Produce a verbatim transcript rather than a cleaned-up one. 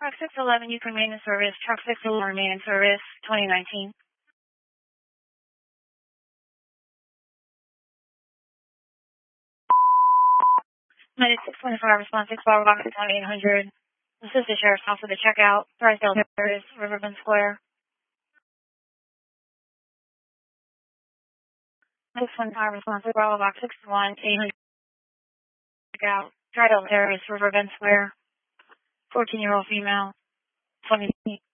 Truck six eleven, you can remain in service. Truck six eleven, remain in service, twenty nineteen. United six twenty-five, response six, Bravo Box twenty-eight hundred. This is the Sheriff's Office for the checkout. Drysdale Terrace, Riverbend Square. six twenty-five, response six, Bravo Box six one, eight hundred. Checkout. Drysdale Terrace, Riverbend Square. fourteen-year-old female, twenty.